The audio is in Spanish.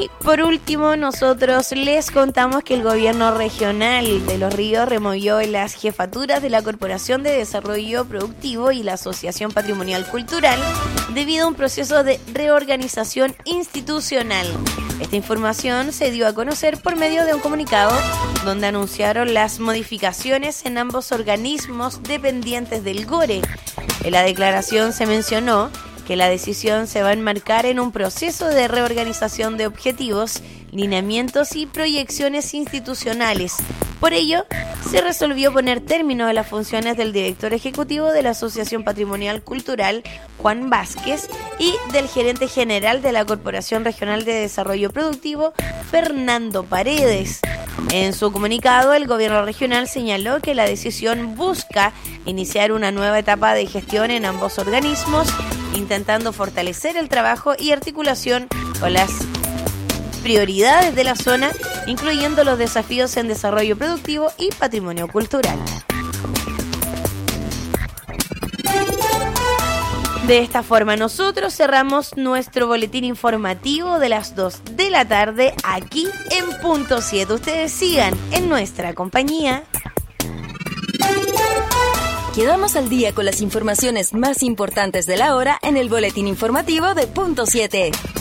Y por último, nosotros les contamos que el gobierno regional de Los Ríos removió las jefaturas de la Corporación de Desarrollo Productivo y la Asociación Patrimonial Cultural debido a un proceso de reorganización institucional. Esta información se dio a conocer por medio de un comunicado donde anunciaron las modificaciones en ambos organismos dependientes del GORE. En la declaración se mencionó que la decisión se va a enmarcar en un proceso de reorganización de objetivos, lineamientos y proyecciones institucionales. Por ello, se resolvió poner término a las funciones del director ejecutivo de la Asociación Patrimonial Cultural, Juan Vázquez, y del gerente general de la Corporación Regional de Desarrollo Productivo, Fernando Paredes. En su comunicado, el gobierno regional señaló que la decisión busca iniciar una nueva etapa de gestión en ambos organismos, intentando fortalecer el trabajo y articulación con las prioridades de la zona, incluyendo los desafíos en desarrollo productivo y patrimonio cultural. De esta forma nosotros cerramos nuestro boletín informativo de las 2 de la tarde aquí en Punto 7. Ustedes sigan en nuestra compañía. Quedamos al día con las informaciones más importantes de la hora en el boletín informativo de Punto 7.